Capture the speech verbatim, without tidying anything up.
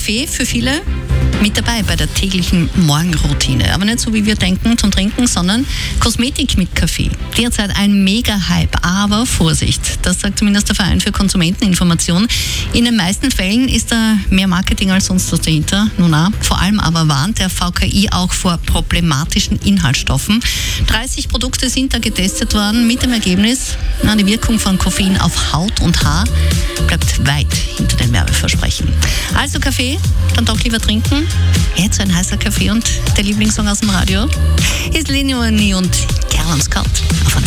Kaffee für viele mit dabei bei der täglichen Morgenroutine. Aber nicht so, wie wir denken zum Trinken, sondern Kosmetik mit Kaffee. Derzeit ein Mega-Hype, aber Vorsicht, das sagt zumindest der Verein für Konsumenteninformation. In den meisten Fällen ist da mehr Marketing als sonst was dahinter. Nun auch. Vor allem aber warnt der V K I auch vor problematischen Inhaltsstoffen. dreißig Produkte sind da getestet worden mit dem Ergebnis, na, die Wirkung von Koffein auf Haut und Haar bleibt weit hinter den Werbeversprechen. Also Kaffee, dann doch lieber trinken. Jetzt ein heißer Kaffee und der Lieblingssong aus dem Radio ist Lino und Gerlams Kalt auf